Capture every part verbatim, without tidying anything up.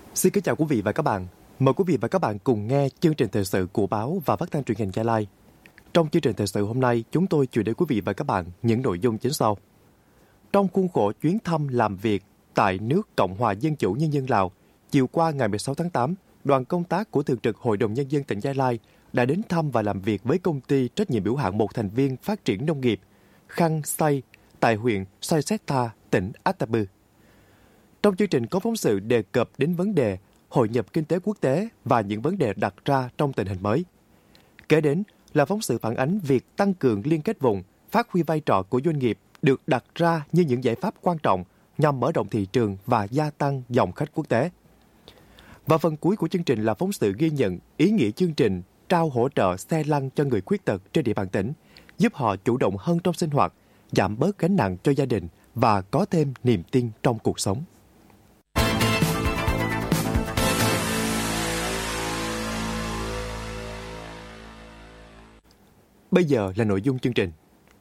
Xin kính chào quý vị và các bạn. Mời quý vị và các bạn cùng nghe chương trình thời sự của báo và phát thanh truyền hình Gia Lai. Trong chương trình thời sự hôm nay, chúng tôi chuyển đến quý vị và các bạn những nội dung chính sau. Trong khuôn khổ chuyến thăm làm việc tại nước Cộng hòa Dân chủ Nhân dân Lào, chiều qua ngày mười sáu tháng tám, đoàn công tác của Thường trực Hội đồng Nhân dân tỉnh Gia Lai đã đến thăm và làm việc với công ty trách nhiệm hữu hạn một thành viên phát triển nông nghiệp Khang Say tại huyện Sai Seta, tỉnh Attapeu. Trong chương trình có phóng sự đề cập đến vấn đề hội nhập kinh tế quốc tế và những vấn đề đặt ra trong tình hình mới. Kế đến là phóng sự phản ánh việc tăng cường liên kết vùng, phát huy vai trò của doanh nghiệp được đặt ra như những giải pháp quan trọng nhằm mở rộng thị trường và gia tăng dòng khách quốc tế. Và phần cuối của chương trình là phóng sự ghi nhận ý nghĩa chương trình trao hỗ trợ xe lăn cho người khuyết tật trên địa bàn tỉnh, giúp họ chủ động hơn trong sinh hoạt, giảm bớt gánh nặng cho gia đình và có thêm niềm tin trong cuộc sống. Bây giờ là nội dung chương trình.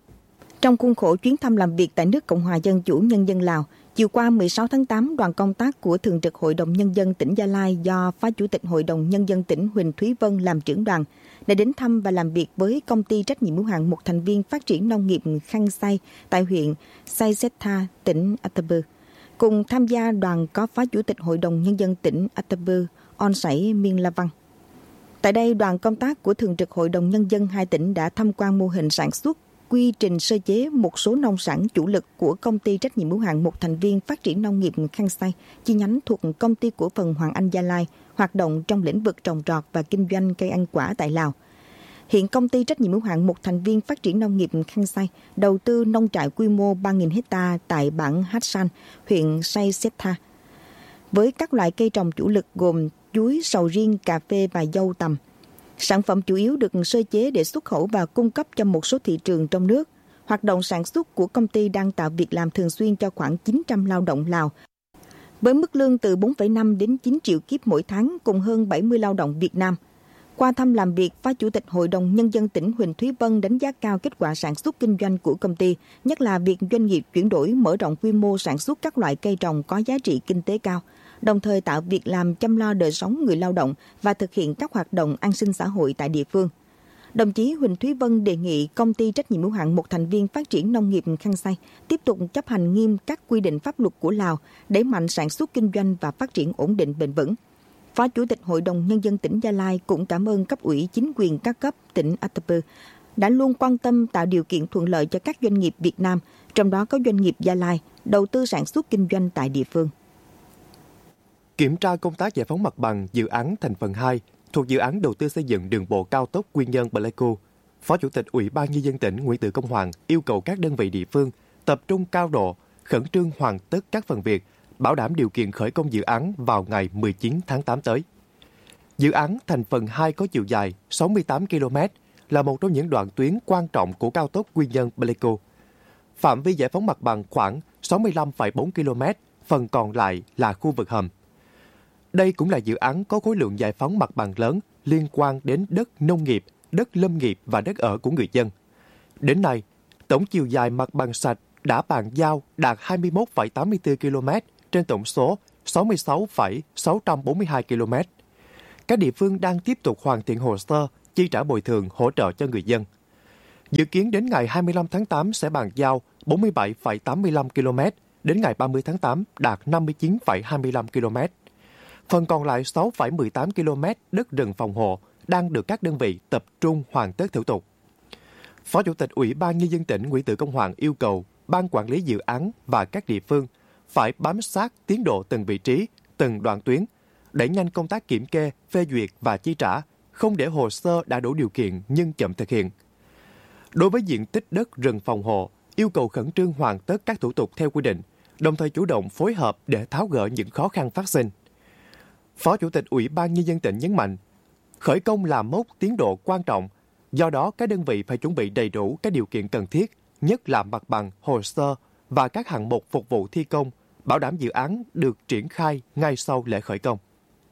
Trong khuôn khổ chuyến thăm làm việc tại nước Cộng hòa Dân chủ Nhân dân Lào, chiều qua mười sáu tháng tám, đoàn công tác của Thường trực Hội đồng Nhân dân tỉnh Gia Lai do Phó Chủ tịch Hội đồng Nhân dân tỉnh Huỳnh Thúy Vân làm trưởng đoàn đã đến thăm và làm việc với công ty trách nhiệm hữu hạn một thành viên phát triển nông nghiệp Khang Say tại huyện Sai Seta, tỉnh Attapeu. Cùng tham gia đoàn có Phó Chủ tịch Hội đồng Nhân dân tỉnh Attapeu, On Sảy Miên La Văn. Tại đây, đoàn công tác của Thường trực Hội đồng Nhân dân hai tỉnh đã tham quan mô hình sản xuất, quy trình sơ chế một số nông sản chủ lực của công ty trách nhiệm hữu hạn một thành viên phát triển nông nghiệp Khang Say, chi nhánh thuộc công ty cổ phần Hoàng Anh Gia Lai, hoạt động trong lĩnh vực trồng trọt và kinh doanh cây ăn quả tại Lào. Hiện công ty trách nhiệm hữu hạn một thành viên phát triển nông nghiệp Khang Say đầu tư nông trại quy mô ba nghìn hecta tại bản Hát San, huyện Sai Seta, với các loại cây trồng chủ lực gồm chuối, sầu riêng, cà phê và dâu tằm. Sản phẩm chủ yếu được sơ chế để xuất khẩu và cung cấp cho một số thị trường trong nước. Hoạt động sản xuất của công ty đang tạo việc làm thường xuyên cho khoảng chín trăm lao động Lào, với mức lương từ bốn phẩy năm đến chín triệu kíp mỗi tháng cùng hơn bảy mươi lao động Việt Nam. Qua thăm làm việc, Phó Chủ tịch Hội đồng Nhân dân tỉnh Huỳnh Thúy Vân đánh giá cao kết quả sản xuất kinh doanh của công ty, nhất là việc doanh nghiệp chuyển đổi mở rộng quy mô sản xuất các loại cây trồng có giá trị kinh tế cao, đồng thời tạo việc làm chăm lo đời sống người lao động và thực hiện các hoạt động an sinh xã hội tại địa phương. Đồng chí Huỳnh Thúy Vân đề nghị công ty trách nhiệm hữu hạn một thành viên phát triển nông nghiệp Khang Say tiếp tục chấp hành nghiêm các quy định pháp luật của Lào, đẩy mạnh sản xuất kinh doanh và phát triển ổn định bền vững. Phó Chủ tịch Hội đồng Nhân dân tỉnh Gia Lai cũng cảm ơn cấp ủy chính quyền các cấp tỉnh Attapeu đã luôn quan tâm tạo điều kiện thuận lợi cho các doanh nghiệp Việt Nam, trong đó có doanh nghiệp Gia Lai, đầu tư sản xuất kinh doanh tại địa phương. Kiểm tra công tác giải phóng mặt bằng dự án thành phần hai thuộc dự án đầu tư xây dựng đường bộ cao tốc Quy Nhơn - Pleiku, Phó Chủ tịch Ủy ban Nhân dân tỉnh Nguyễn Tự Công Hoàng yêu cầu các đơn vị địa phương tập trung cao độ, khẩn trương hoàn tất các phần việc, bảo đảm điều kiện khởi công dự án vào ngày mười chín tháng tám tới. Dự án thành phần hai có chiều dài sáu mươi tám ki lô mét, là một trong những đoạn tuyến quan trọng của cao tốc Quy Nhơn - Pleiku. Phạm vi giải phóng mặt bằng khoảng sáu mươi lăm phẩy bốn ki lô mét, phần còn lại là khu vực hầm. Đây cũng là dự án có khối lượng giải phóng mặt bằng lớn liên quan đến đất nông nghiệp, đất lâm nghiệp và đất ở của người dân. Đến nay, tổng chiều dài mặt bằng sạch đã bàn giao đạt hai mươi mốt phẩy tám mươi tư ki lô mét trên tổng số sáu mươi sáu phẩy sáu trăm bốn mươi hai ki lô mét. Các địa phương đang tiếp tục hoàn thiện hồ sơ chi trả bồi thường hỗ trợ cho người dân. Dự kiến đến ngày hai mươi lăm tháng tám sẽ bàn giao bốn mươi bảy phẩy tám mươi lăm ki lô mét, đến ngày ba mươi tháng tám đạt năm mươi chín phẩy hai mươi lăm ki lô mét. Phần còn lại sáu phẩy mười tám ki lô mét đất rừng phòng hộ đang được các đơn vị tập trung hoàn tất thủ tục. Phó Chủ tịch Ủy ban Nhân dân tỉnh Nguyễn Tự Công Hoàng yêu cầu Ban Quản lý Dự án và các địa phương phải bám sát tiến độ từng vị trí, từng đoạn tuyến, đẩy nhanh công tác kiểm kê, phê duyệt và chi trả, không để hồ sơ đã đủ điều kiện nhưng chậm thực hiện. Đối với diện tích đất rừng phòng hộ, yêu cầu khẩn trương hoàn tất các thủ tục theo quy định, đồng thời chủ động phối hợp để tháo gỡ những khó khăn phát sinh. Phó Chủ tịch Ủy ban Nhân dân tỉnh nhấn mạnh, khởi công là mốc tiến độ quan trọng, do đó các đơn vị phải chuẩn bị đầy đủ các điều kiện cần thiết, nhất là mặt bằng, hồ sơ và các hạng mục phục vụ thi công, bảo đảm dự án được triển khai ngay sau lễ khởi công.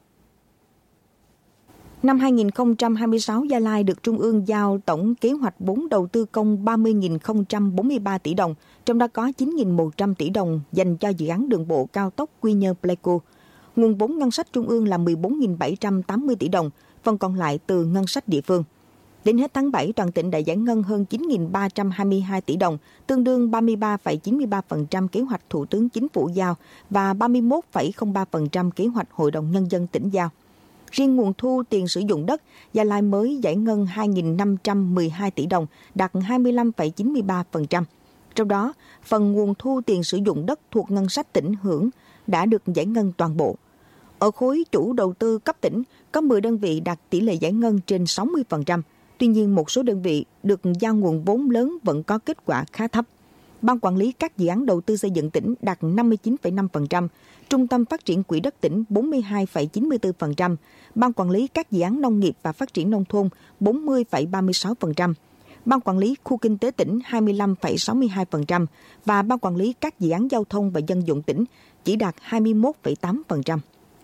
Năm hai không hai sáu, Gia Lai được Trung ương giao tổng kế hoạch vốn đầu tư công ba mươi nghìn không trăm bốn mươi ba tỷ đồng, trong đó có chín nghìn một trăm tỷ đồng dành cho dự án đường bộ cao tốc Quy Nhơn - Pleiku. Nguồn vốn ngân sách trung ương là mười bốn nghìn bảy trăm tám mươi tỷ đồng, phần còn lại từ ngân sách địa phương. Đến hết tháng bảy, toàn tỉnh đã giải ngân hơn chín nghìn ba trăm hai mươi hai tỷ đồng, tương đương ba mươi ba phẩy chín mươi ba phần trăm kế hoạch Thủ tướng Chính phủ giao và ba mươi mốt phẩy không ba phần trăm kế hoạch Hội đồng Nhân dân tỉnh giao. Riêng nguồn thu tiền sử dụng đất, Gia Lai mới giải ngân hai nghìn năm trăm mười hai tỷ đồng, đạt hai mươi lăm phẩy chín mươi ba phần trăm. Trong đó, phần nguồn thu tiền sử dụng đất thuộc ngân sách tỉnh hưởng đã được giải ngân toàn bộ. Ở khối chủ đầu tư cấp tỉnh, có mười đơn vị đạt tỷ lệ giải ngân trên sáu mươi phần trăm. Tuy nhiên, một số đơn vị được giao nguồn vốn lớn vẫn có kết quả khá thấp. Ban quản lý các dự án đầu tư xây dựng tỉnh đạt năm mươi chín phẩy năm phần trăm, Trung tâm Phát triển Quỹ đất tỉnh bốn mươi hai phẩy chín mươi tư phần trăm, Ban quản lý các dự án nông nghiệp và phát triển nông thôn bốn mươi phẩy ba mươi sáu phần trăm, Ban quản lý khu kinh tế tỉnh hai mươi lăm phẩy sáu mươi hai phần trăm và Ban quản lý các dự án giao thông và dân dụng tỉnh chỉ đạt hai mươi mốt phẩy tám phần trăm.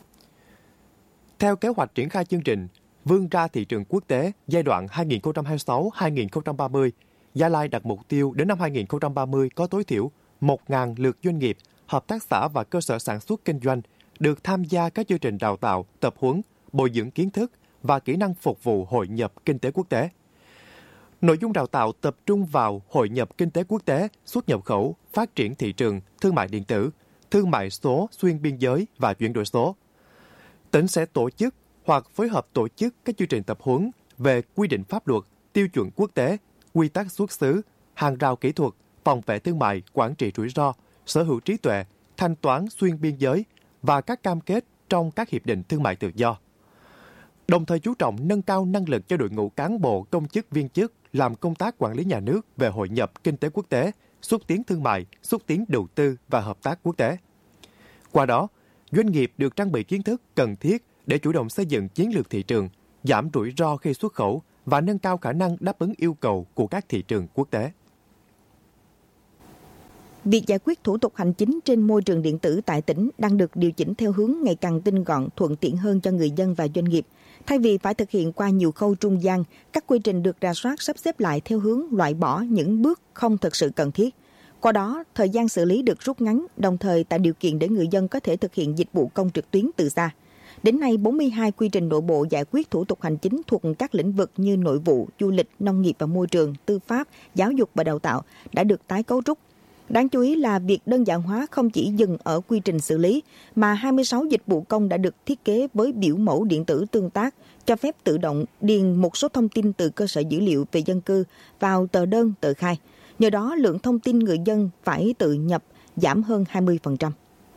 Theo kế hoạch triển khai chương trình vươn ra thị trường quốc tế giai đoạn hai nghìn không trăm hai mươi sáu đến hai nghìn không trăm ba mươi, Gia Lai đặt mục tiêu đến năm hai nghìn không trăm ba mươi có tối thiểu một nghìn lượt doanh nghiệp, hợp tác xã và cơ sở sản xuất kinh doanh được tham gia các chương trình đào tạo, tập huấn, bồi dưỡng kiến thức và kỹ năng phục vụ hội nhập kinh tế quốc tế. Nội dung đào tạo tập trung vào hội nhập kinh tế quốc tế, xuất nhập khẩu, phát triển thị trường, thương mại điện tử, thương mại số xuyên biên giới và chuyển đổi số. Tỉnh sẽ tổ chức hoặc phối hợp tổ chức các chương trình tập huấn về quy định pháp luật, tiêu chuẩn quốc tế, quy tắc xuất xứ, hàng rào kỹ thuật, phòng vệ thương mại, quản trị rủi ro, sở hữu trí tuệ, thanh toán xuyên biên giới và các cam kết trong các hiệp định thương mại tự do. Đồng thời chú trọng nâng cao năng lực cho đội ngũ cán bộ, công chức, viên chức làm công tác quản lý nhà nước về hội nhập kinh tế quốc tế, xúc tiến thương mại, xúc tiến đầu tư và hợp tác quốc tế. Qua đó, doanh nghiệp được trang bị kiến thức cần thiết để chủ động xây dựng chiến lược thị trường, giảm rủi ro khi xuất khẩu và nâng cao khả năng đáp ứng yêu cầu của các thị trường quốc tế. Việc giải quyết thủ tục hành chính trên môi trường điện tử tại tỉnh đang được điều chỉnh theo hướng ngày càng tinh gọn, thuận tiện hơn cho người dân và doanh nghiệp. Thay vì phải thực hiện qua nhiều khâu trung gian, các quy trình được rà soát sắp xếp lại theo hướng loại bỏ những bước không thực sự cần thiết. Qua đó, thời gian xử lý được rút ngắn, đồng thời tạo điều kiện để người dân có thể thực hiện dịch vụ công trực tuyến từ xa. Đến nay, bốn mươi hai quy trình nội bộ giải quyết thủ tục hành chính thuộc các lĩnh vực như nội vụ, du lịch, nông nghiệp và môi trường, tư pháp, giáo dục và đào tạo đã được tái cấu trúc. Đáng chú ý là việc đơn giản hóa không chỉ dừng ở quy trình xử lý, mà hai mươi sáu dịch vụ công đã được thiết kế với biểu mẫu điện tử tương tác, cho phép tự động điền một số thông tin từ cơ sở dữ liệu về dân cư vào tờ đơn, tờ khai. Nhờ đó, lượng thông tin người dân phải tự nhập giảm hơn hai mươi phần trăm.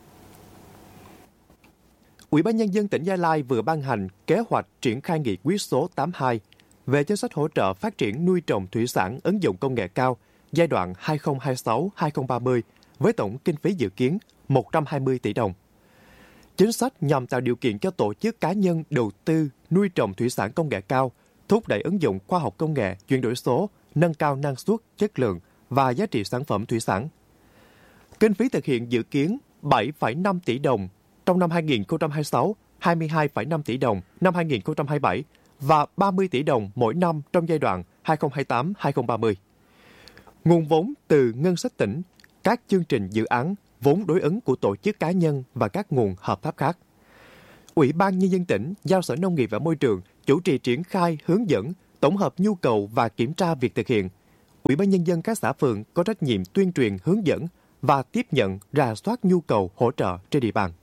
Ủy ban Nhân dân tỉnh Gia Lai vừa ban hành kế hoạch triển khai nghị quyết số tám mươi hai về chính sách hỗ trợ phát triển nuôi trồng thủy sản ứng dụng công nghệ cao giai đoạn hai nghìn không trăm hai mươi sáu đến hai nghìn không trăm ba mươi với tổng kinh phí dự kiến một trăm hai mươi tỷ đồng. Chính sách nhằm tạo điều kiện cho tổ chức cá nhân đầu tư nuôi trồng thủy sản công nghệ cao, thúc đẩy ứng dụng khoa học công nghệ, chuyển đổi số, nâng cao năng suất, chất lượng và giá trị sản phẩm thủy sản. Kinh phí thực hiện dự kiến bảy phẩy năm tỷ đồng trong năm hai nghìn không trăm hai mươi sáu, hai mươi hai phẩy năm tỷ đồng năm hai nghìn không trăm hai mươi bảy và ba mươi tỷ đồng mỗi năm trong giai đoạn hai nghìn không trăm hai mươi tám đến hai nghìn không trăm ba mươi. Nguồn vốn từ ngân sách tỉnh, các chương trình dự án, vốn đối ứng của tổ chức cá nhân và các nguồn hợp pháp khác. Ủy ban Nhân dân tỉnh giao Sở Nông nghiệp và Môi trường chủ trì triển khai, hướng dẫn, tổng hợp nhu cầu và kiểm tra việc thực hiện. Ủy ban Nhân dân các xã phường có trách nhiệm tuyên truyền, hướng dẫn và tiếp nhận, rà soát nhu cầu hỗ trợ trên địa bàn.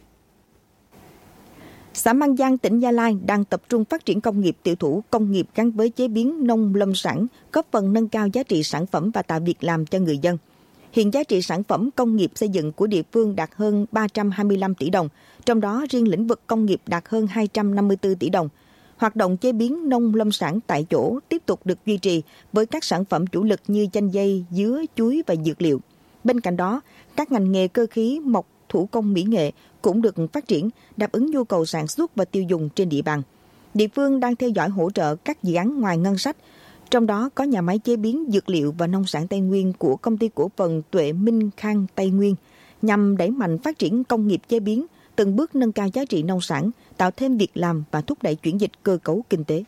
Xã Mang Giang, tỉnh Gia Lai đang tập trung phát triển công nghiệp tiểu thủ, công nghiệp gắn với chế biến nông lâm sản, góp phần nâng cao giá trị sản phẩm và tạo việc làm cho người dân. Hiện giá trị sản phẩm công nghiệp xây dựng của địa phương đạt hơn ba trăm hai mươi lăm tỷ đồng, trong đó riêng lĩnh vực công nghiệp đạt hơn hai trăm năm mươi tư tỷ đồng. Hoạt động chế biến nông lâm sản tại chỗ tiếp tục được duy trì với các sản phẩm chủ lực như chanh dây, dứa, chuối và dược liệu. Bên cạnh đó, các ngành nghề cơ khí, mộc, thủ công mỹ nghệ cũng được phát triển, đáp ứng nhu cầu sản xuất và tiêu dùng trên địa bàn. Địa phương đang theo dõi hỗ trợ các dự án ngoài ngân sách, trong đó có nhà máy chế biến dược liệu và nông sản Tây Nguyên của công ty cổ phần Tuệ Minh Khang Tây Nguyên, nhằm đẩy mạnh phát triển công nghiệp chế biến, từng bước nâng cao giá trị nông sản, tạo thêm việc làm và thúc đẩy chuyển dịch cơ cấu kinh tế.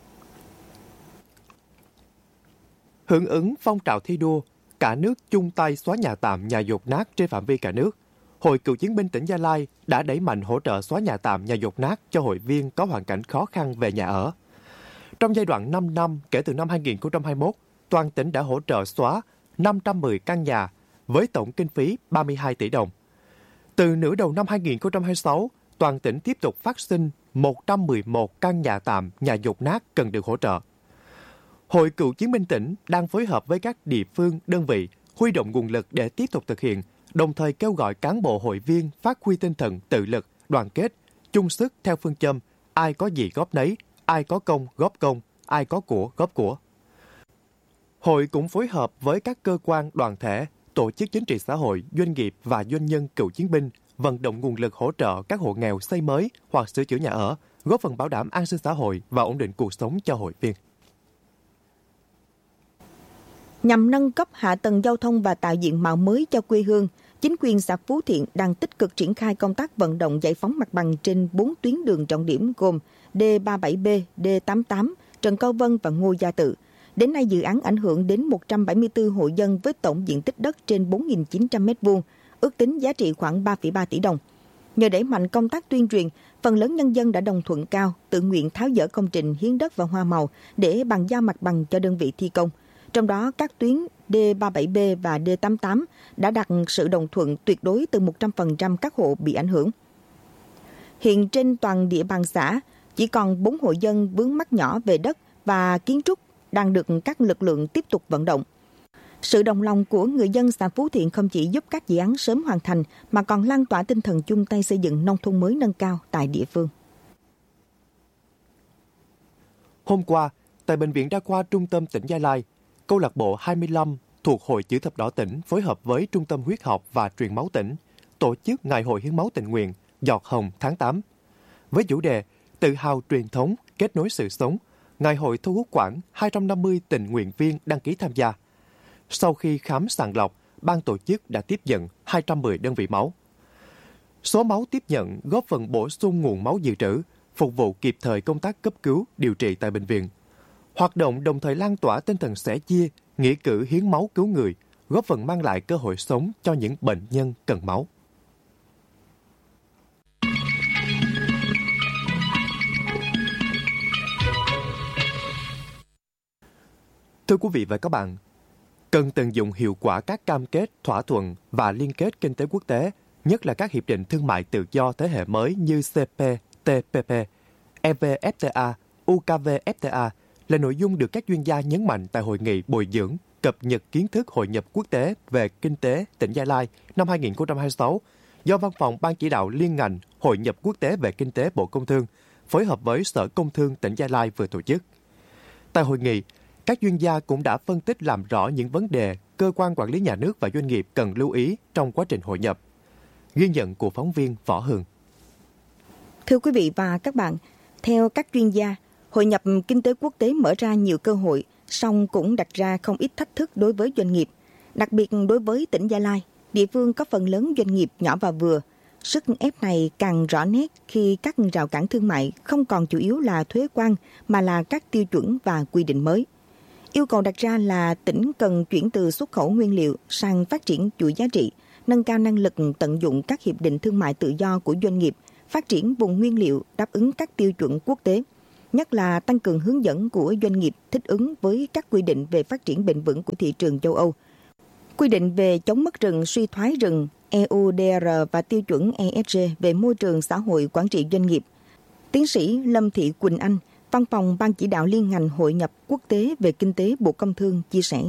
Hưởng ứng phong trào thi đua, cả nước chung tay xóa nhà tạm, nhà dột nát trên phạm vi cả nước. Hội Cựu chiến binh tỉnh Gia Lai đã đẩy mạnh hỗ trợ xóa nhà tạm, nhà dột nát cho hội viên có hoàn cảnh khó khăn về nhà ở. Trong giai đoạn năm năm kể từ năm hai nghìn không trăm hai mươi mốt, toàn tỉnh đã hỗ trợ xóa năm trăm mười căn nhà với tổng kinh phí ba mươi hai tỷ đồng. Từ nửa đầu năm hai nghìn không trăm hai mươi sáu, toàn tỉnh tiếp tục phát sinh một trăm mười một căn nhà tạm, nhà dột nát cần được hỗ trợ. Hội Cựu chiến binh tỉnh đang phối hợp với các địa phương, đơn vị huy động nguồn lực để tiếp tục thực hiện, đồng thời kêu gọi cán bộ hội viên phát huy tinh thần tự lực, đoàn kết, chung sức theo phương châm ai có gì góp nấy, ai có công góp công, ai có của góp của. Hội cũng phối hợp với các cơ quan, đoàn thể, tổ chức chính trị xã hội, doanh nghiệp và doanh nhân cựu chiến binh vận động nguồn lực hỗ trợ các hộ nghèo xây mới hoặc sửa chữa nhà ở, góp phần bảo đảm an sinh xã hội và ổn định cuộc sống cho hội viên. Nhằm nâng cấp hạ tầng giao thông và tạo diện mạo mới cho quê hương, chính quyền xã Phú Thiện đang tích cực triển khai công tác vận động giải phóng mặt bằng trên bốn tuyến đường trọng điểm gồm D ba mươi bảy B, D tám mươi tám, Trần Cao Vân và Ngô Gia Tự. Đến nay, dự án ảnh hưởng đến một trăm bảy mươi tư hộ dân với tổng diện tích đất trên bốn nghìn chín trăm mét vuông, ước tính giá trị khoảng ba phẩy ba tỷ đồng. Nhờ đẩy mạnh công tác tuyên truyền, phần lớn nhân dân đã đồng thuận cao, tự nguyện tháo dỡ công trình hiến đất và hoa màu để bàn giao mặt bằng cho đơn vị thi công. Trong đó, các tuyến D ba mươi bảy B và D tám mươi tám đã đạt sự đồng thuận tuyệt đối từ một trăm phần trăm các hộ bị ảnh hưởng. Hiện trên toàn địa bàn xã, chỉ còn bốn hộ dân vướng mắc nhỏ về đất và kiến trúc đang được các lực lượng tiếp tục vận động. Sự đồng lòng của người dân xã Phú Thiện không chỉ giúp các dự án sớm hoàn thành mà còn lan tỏa tinh thần chung tay xây dựng nông thôn mới nâng cao tại địa phương. Hôm qua, tại Bệnh viện Đa khoa Trung tâm tỉnh Gia Lai, câu lạc bộ hai mươi lăm thuộc Hội Chữ thập đỏ tỉnh phối hợp với Trung tâm Huyết học và Truyền máu tỉnh tổ chức Ngày hội hiến máu tình nguyện Giọt hồng tháng tám. Với chủ đề Tự hào truyền thống, kết nối sự sống, ngày hội thu hút khoảng hai trăm năm mươi tình nguyện viên đăng ký tham gia. Sau khi khám sàng lọc, ban tổ chức đã tiếp nhận hai trăm mười đơn vị máu. Số máu tiếp nhận góp phần bổ sung nguồn máu dự trữ, phục vụ kịp thời công tác cấp cứu, điều trị tại bệnh viện. Hoạt động đồng thời lan tỏa tinh thần sẻ chia, nghĩa cử hiến máu cứu người, góp phần mang lại cơ hội sống cho những bệnh nhân cần máu. Thưa quý vị và các bạn, cần tận dụng hiệu quả các cam kết, thỏa thuận và liên kết kinh tế quốc tế, nhất là các hiệp định thương mại tự do thế hệ mới như C P T P P, E V F T A, U K V F T A là nội dung được các chuyên gia nhấn mạnh tại hội nghị bồi dưỡng, cập nhật kiến thức hội nhập quốc tế về kinh tế tỉnh Gia Lai năm hai nghìn không trăm hai mươi sáu do Văn phòng Ban chỉ đạo liên ngành hội nhập quốc tế về kinh tế Bộ Công Thương phối hợp với Sở Công Thương tỉnh Gia Lai vừa tổ chức. Tại hội nghị, các chuyên gia cũng đã phân tích làm rõ những vấn đề cơ quan quản lý nhà nước và doanh nghiệp cần lưu ý trong quá trình hội nhập. Ghi nhận của phóng viên Võ Hường. Thưa quý vị và các bạn, theo các chuyên gia, hội nhập kinh tế quốc tế mở ra nhiều cơ hội, song cũng đặt ra không ít thách thức đối với doanh nghiệp. Đặc biệt đối với tỉnh Gia Lai, địa phương có phần lớn doanh nghiệp nhỏ và vừa. Sức ép này càng rõ nét khi các rào cản thương mại không còn chủ yếu là thuế quan mà là các tiêu chuẩn và quy định mới. Yêu cầu đặt ra là tỉnh cần chuyển từ xuất khẩu nguyên liệu sang phát triển chuỗi giá trị, nâng cao năng lực tận dụng các hiệp định thương mại tự do của doanh nghiệp, phát triển vùng nguyên liệu đáp ứng các tiêu chuẩn quốc tế, nhất là tăng cường hướng dẫn của doanh nghiệp thích ứng với các quy định về phát triển bền vững của thị trường châu Âu, quy định về chống mất rừng, suy thoái rừng, E U D R và tiêu chuẩn E S G về môi trường xã hội quản trị doanh nghiệp. Tiến sĩ Lâm Thị Quỳnh Anh, Văn phòng Ban chỉ đạo liên ngành hội nhập quốc tế về kinh tế Bộ Công Thương chia sẻ.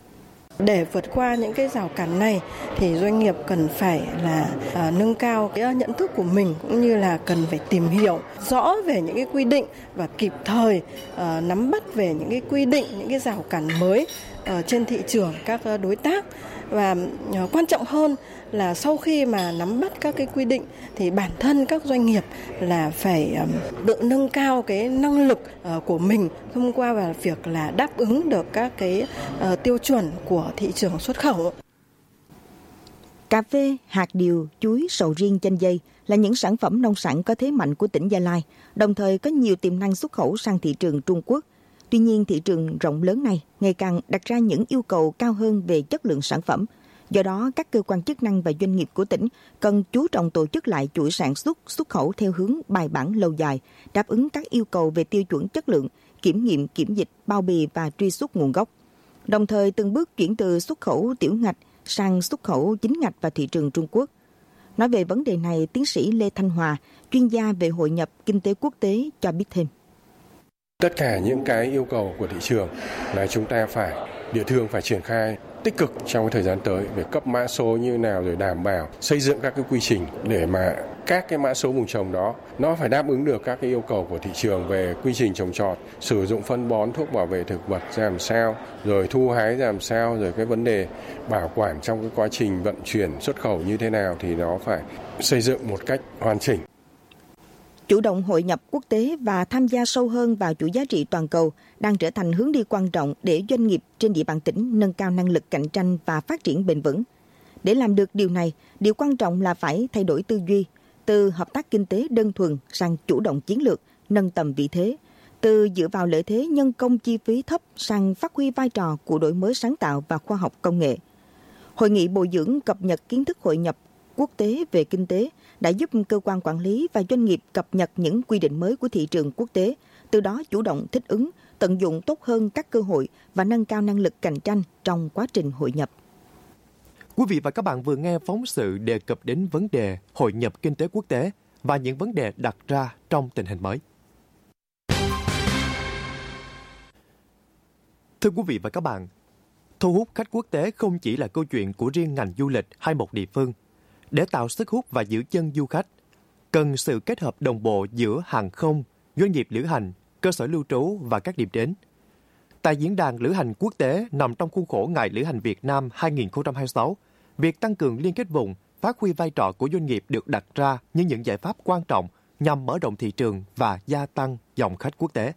Để vượt qua những cái rào cản này thì doanh nghiệp cần phải là à, nâng cao cái nhận thức của mình, cũng như là cần phải tìm hiểu rõ về những cái quy định và kịp thời à, nắm bắt về những cái quy định, những cái rào cản mới ở trên thị trường các đối tác. Và à, quan trọng hơn là sau khi mà nắm bắt các cái quy định thì bản thân các doanh nghiệp là phải um, tự nâng cao cái năng lực uh, của mình thông qua vào việc là đáp ứng được các cái uh, tiêu chuẩn của thị trường xuất khẩu. Cà phê, hạt điều, chuối, sầu riêng, chanh dây là những sản phẩm nông sản có thế mạnh của tỉnh Gia Lai, đồng thời có nhiều tiềm năng xuất khẩu sang thị trường Trung Quốc. Tuy nhiên, thị trường rộng lớn này ngày càng đặt ra những yêu cầu cao hơn về chất lượng sản phẩm. Do đó, các cơ quan chức năng và doanh nghiệp của tỉnh cần chú trọng tổ chức lại chuỗi sản xuất, xuất khẩu theo hướng bài bản lâu dài, đáp ứng các yêu cầu về tiêu chuẩn chất lượng, kiểm nghiệm, kiểm dịch, bao bì và truy xuất nguồn gốc. Đồng thời từng bước chuyển từ xuất khẩu tiểu ngạch sang xuất khẩu chính ngạch vào thị trường Trung Quốc. Nói về vấn đề này, tiến sĩ Lê Thanh Hòa, chuyên gia về hội nhập kinh tế quốc tế cho biết thêm. Tất cả những cái yêu cầu của thị trường là chúng ta phải, địa phương phải triển khai tích cực trong cái thời gian tới về cấp mã số như nào, rồi đảm bảo xây dựng các cái quy trình để mà các cái mã số vùng trồng đó nó phải đáp ứng được các cái yêu cầu của thị trường về quy trình trồng trọt, sử dụng phân bón, thuốc bảo vệ thực vật ra làm sao, rồi thu hái ra làm sao, rồi cái vấn đề bảo quản trong cái quá trình vận chuyển xuất khẩu như thế nào thì nó phải xây dựng một cách hoàn chỉnh. Chủ động hội nhập quốc tế và tham gia sâu hơn vào chuỗi giá trị toàn cầu đang trở thành hướng đi quan trọng để doanh nghiệp trên địa bàn tỉnh nâng cao năng lực cạnh tranh và phát triển bền vững. Để làm được điều này, điều quan trọng là phải thay đổi tư duy, từ hợp tác kinh tế đơn thuần sang chủ động chiến lược, nâng tầm vị thế, từ dựa vào lợi thế nhân công chi phí thấp sang phát huy vai trò của đổi mới sáng tạo và khoa học công nghệ. Hội nghị bồi dưỡng cập nhật kiến thức hội nhập quốc tế về kinh tế đã giúp cơ quan quản lý và doanh nghiệp cập nhật những quy định mới của thị trường quốc tế, từ đó chủ động thích ứng, tận dụng tốt hơn các cơ hội và nâng cao năng lực cạnh tranh trong quá trình hội nhập. Quý vị và các bạn vừa nghe phóng sự đề cập đến vấn đề hội nhập kinh tế quốc tế và những vấn đề đặt ra trong tình hình mới. Thưa quý vị và các bạn, thu hút khách quốc tế không chỉ là câu chuyện của riêng ngành du lịch hay một địa phương. Để tạo sức hút và giữ chân du khách, cần sự kết hợp đồng bộ giữa hàng không, doanh nghiệp lữ hành, cơ sở lưu trú và các điểm đến. Tại Diễn đàn Lữ hành Quốc tế nằm trong khuôn khổ Ngày Lữ hành Việt Nam hai không hai sáu, việc tăng cường liên kết vùng, phát huy vai trò của doanh nghiệp được đặt ra như những giải pháp quan trọng nhằm mở rộng thị trường và gia tăng dòng khách quốc tế.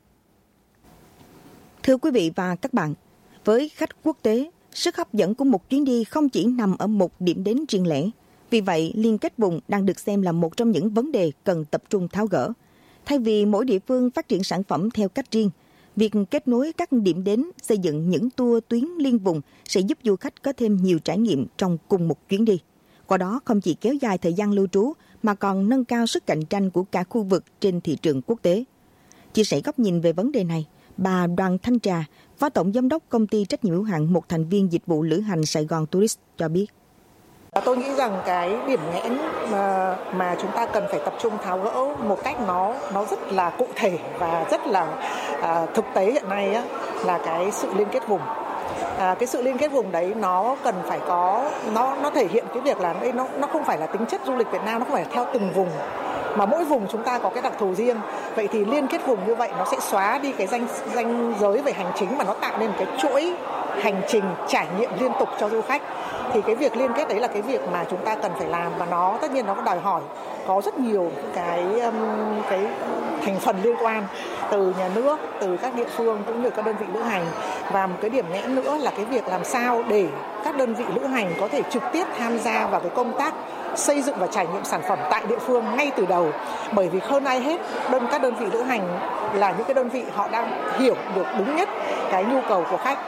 Thưa quý vị và các bạn, với khách quốc tế, sức hấp dẫn của một chuyến đi không chỉ nằm ở một điểm đến riêng lẻ. Vì vậy, liên kết vùng đang được xem là một trong những vấn đề cần tập trung tháo gỡ. Thay vì mỗi địa phương phát triển sản phẩm theo cách riêng, việc kết nối các điểm đến, xây dựng những tour tuyến liên vùng sẽ giúp du khách có thêm nhiều trải nghiệm trong cùng một chuyến đi. Qua đó không chỉ kéo dài thời gian lưu trú mà còn nâng cao sức cạnh tranh của cả khu vực trên thị trường quốc tế. Chia sẻ góc nhìn về vấn đề này, bà Đoàn Thanh Trà, Phó Tổng Giám đốc Công ty Trách nhiệm hữu hạn một thành viên dịch vụ lữ hành Sài Gòn Tourist cho biết. Tôi nghĩ rằng cái điểm nghẽn mà, mà chúng ta cần phải tập trung tháo gỡ một cách nó nó rất là cụ thể và rất là à, thực tế hiện nay á, là cái sự liên kết vùng. À, cái sự liên kết vùng đấy nó cần phải có nó nó thể hiện cái việc là đây nó nó không phải là tính chất du lịch Việt Nam, nó không phải là theo từng vùng mà mỗi vùng chúng ta có cái đặc thù riêng. Vậy thì liên kết vùng như vậy nó sẽ xóa đi cái danh danh giới về hành chính mà nó tạo nên cái chuỗi hành trình trải nghiệm liên tục cho du khách. Thì cái việc liên kết đấy là cái việc mà chúng ta cần phải làm, và nó tất nhiên nó có đòi hỏi có rất nhiều cái cái thành phần liên quan từ nhà nước, từ các địa phương cũng như các đơn vị lữ hành. Và một cái điểm nghẽn nữa là cái việc làm sao để các đơn vị lữ hành có thể trực tiếp tham gia vào cái công tác xây dựng và trải nghiệm sản phẩm tại địa phương ngay từ đầu. Bởi vì hơn ai hết, đơn các đơn vị lữ hành là những cái đơn vị họ đang hiểu được đúng nhất cái nhu cầu của khách.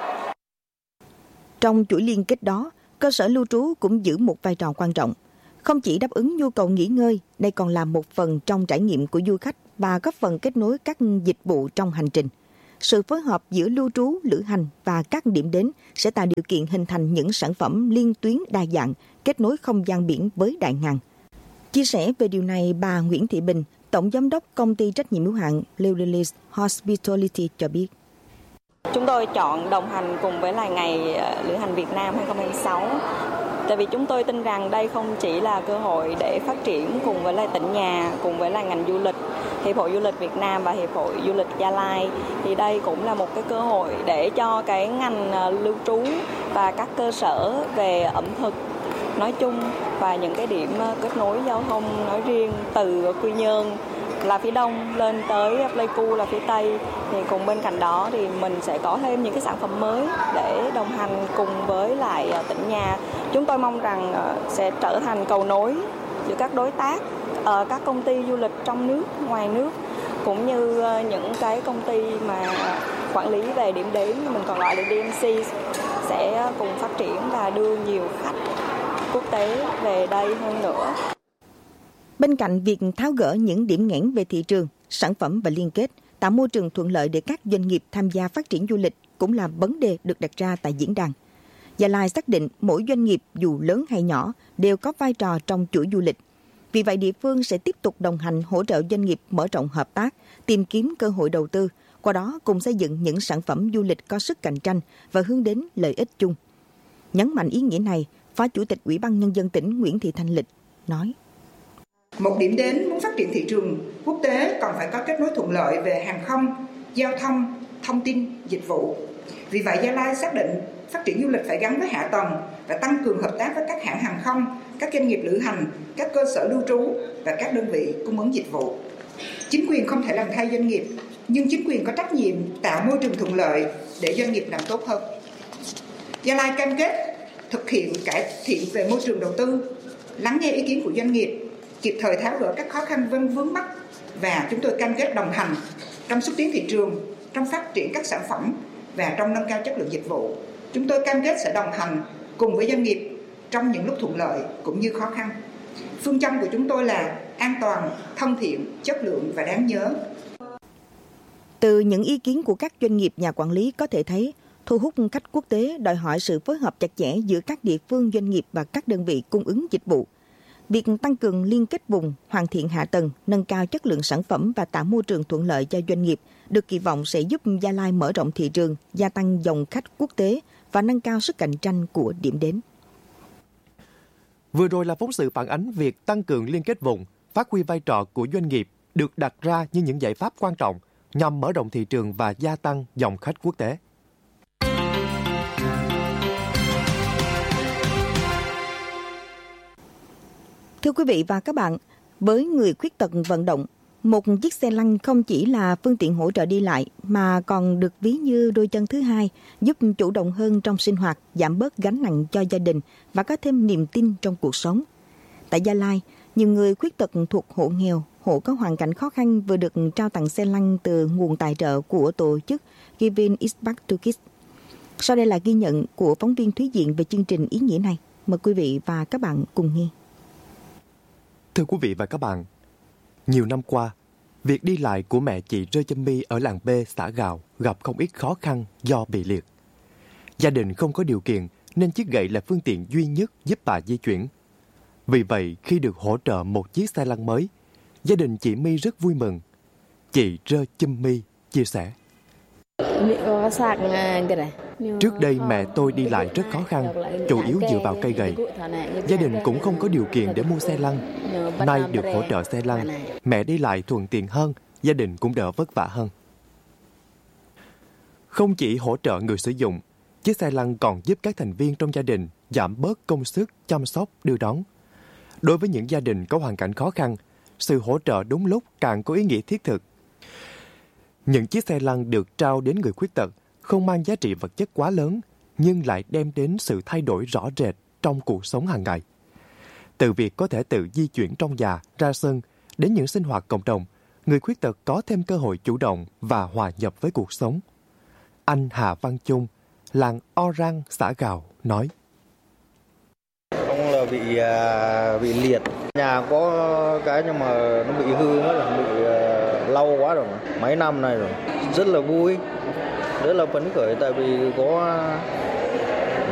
Trong chuỗi liên kết đó, cơ sở lưu trú cũng giữ một vai trò quan trọng. Không chỉ đáp ứng nhu cầu nghỉ ngơi, đây còn là một phần trong trải nghiệm của du khách và góp phần kết nối các dịch vụ trong hành trình. Sự phối hợp giữa lưu trú, lữ hành và các điểm đến sẽ tạo điều kiện hình thành những sản phẩm liên tuyến đa dạng, kết nối không gian biển với đại ngàn. Chia sẻ về điều này, bà Nguyễn Thị Bình, Tổng Giám đốc Công ty Trách nhiệm hữu hạn Lewis Hospitality cho biết. Chúng tôi chọn đồng hành cùng với lại Ngày Lữ hành Việt Nam hai không hai sáu, tại vì chúng tôi tin rằng đây không chỉ là cơ hội để phát triển cùng với lại tỉnh nhà, cùng với lại ngành du lịch, Hiệp hội Du lịch Việt Nam và Hiệp hội Du lịch Gia Lai, thì đây cũng là một cái cơ hội để cho cái ngành lưu trú và các cơ sở về ẩm thực nói chung và những cái điểm kết nối giao thông nói riêng từ Quy Nhơn là phía đông lên tới Pleiku là phía tây, thì cùng bên cạnh đó thì mình sẽ có thêm những cái sản phẩm mới để đồng hành cùng với lại tỉnh nhà. Chúng tôi mong rằng sẽ trở thành cầu nối giữa các đối tác, các công ty du lịch trong nước, ngoài nước, cũng như những cái công ty mà quản lý về điểm đến, mình còn gọi là đê em xê, sẽ cùng phát triển và đưa nhiều khách quốc tế về đây hơn nữa. Bên cạnh việc tháo gỡ những điểm nghẽn về thị trường, sản phẩm và liên kết, tạo môi trường thuận lợi để các doanh nghiệp tham gia phát triển du lịch cũng là vấn đề được đặt ra tại diễn đàn. Gia Lai xác định mỗi doanh nghiệp dù lớn hay nhỏ đều có vai trò trong chuỗi du lịch. Vì vậy địa phương sẽ tiếp tục đồng hành hỗ trợ doanh nghiệp mở rộng hợp tác, tìm kiếm cơ hội đầu tư, qua đó cùng xây dựng những sản phẩm du lịch có sức cạnh tranh và hướng đến lợi ích chung. Nhấn mạnh ý nghĩa này, Phó Chủ tịch Ủy ban Nhân dân tỉnh Nguyễn Thị Thanh Lịch nói: Một điểm đến muốn phát triển thị trường quốc tế còn phải có kết nối thuận lợi về hàng không, giao thông, thông tin, dịch vụ. Vì vậy Gia Lai xác định phát triển du lịch phải gắn với hạ tầng và tăng cường hợp tác với các hãng hàng không, các doanh nghiệp lữ hành, các cơ sở lưu trú và các đơn vị cung ứng dịch vụ. Chính quyền không thể làm thay doanh nghiệp, nhưng chính quyền có trách nhiệm tạo môi trường thuận lợi để doanh nghiệp làm tốt hơn. Gia Lai cam kết thực hiện cải thiện về môi trường đầu tư, lắng nghe ý kiến của doanh nghiệp, kịp thời tháo gỡ các khó khăn vướng mắc và chúng tôi cam kết đồng hành trong xúc tiến thị trường, trong phát triển các sản phẩm và trong nâng cao chất lượng dịch vụ. Chúng tôi cam kết sẽ đồng hành cùng với doanh nghiệp trong những lúc thuận lợi cũng như khó khăn. Phương châm của chúng tôi là an toàn, thân thiện, chất lượng và đáng nhớ. Từ những ý kiến của các doanh nghiệp nhà quản lý có thể thấy, thu hút khách quốc tế đòi hỏi sự phối hợp chặt chẽ giữa các địa phương doanh nghiệp và các đơn vị cung ứng dịch vụ. Việc tăng cường liên kết vùng, hoàn thiện hạ tầng, nâng cao chất lượng sản phẩm và tạo môi trường thuận lợi cho doanh nghiệp được kỳ vọng sẽ giúp Gia Lai mở rộng thị trường, gia tăng dòng khách quốc tế và nâng cao sức cạnh tranh của điểm đến. Vừa rồi là phóng sự phản ánh việc tăng cường liên kết vùng, phát huy vai trò của doanh nghiệp được đặt ra như những giải pháp quan trọng nhằm mở rộng thị trường và gia tăng dòng khách quốc tế. Thưa quý vị và các bạn, với người khuyết tật vận động, một chiếc xe lăn không chỉ là phương tiện hỗ trợ đi lại mà còn được ví như đôi chân thứ hai, giúp chủ động hơn trong sinh hoạt, giảm bớt gánh nặng cho gia đình và có thêm niềm tin trong cuộc sống. Tại Gia Lai, nhiều người khuyết tật thuộc hộ nghèo, hộ có hoàn cảnh khó khăn vừa được trao tặng xe lăn từ nguồn tài trợ của tổ chức Giving is Back to Kids. Sau đây là ghi nhận của phóng viên Thúy Diện về chương trình ý nghĩa này. Mời quý vị và các bạn cùng nghe. Thưa quý vị và các bạn, nhiều năm qua, việc đi lại của mẹ chị Rơ Châm My ở làng B, xã Gào gặp không ít khó khăn do bị liệt. Gia đình không có điều kiện nên chiếc gậy là phương tiện duy nhất giúp bà di chuyển. Vì vậy, khi được hỗ trợ một chiếc xe lăn mới, gia đình chị My rất vui mừng. Chị Rơ Châm My chia sẻ: Trước đây mẹ tôi đi lại rất khó khăn, chủ yếu dựa vào cây gậy. Gia đình cũng không có điều kiện để mua xe lăn. Nay được hỗ trợ xe lăn, mẹ đi lại thuận tiện hơn, gia đình cũng đỡ vất vả hơn. Không chỉ hỗ trợ người sử dụng, chiếc xe lăn còn giúp các thành viên trong gia đình giảm bớt công sức chăm sóc đưa đón. Đối với những gia đình có hoàn cảnh khó khăn, sự hỗ trợ đúng lúc càng có ý nghĩa thiết thực. Những chiếc xe lăn được trao đến người khuyết tật không mang giá trị vật chất quá lớn, nhưng lại đem đến sự thay đổi rõ rệt trong cuộc sống hàng ngày. Từ việc có thể tự di chuyển trong nhà, ra sân, đến những sinh hoạt cộng đồng, người khuyết tật có thêm cơ hội chủ động và hòa nhập với cuộc sống. Anh Hà Văn Trung, làng O Rang, xã Gào, nói: Ông là bị bị liệt, nhà có cái nhưng mà nó bị hư hết là bị lâu quá rồi, mấy năm nay rồi. Rất là vui, rất là phấn khởi tại vì có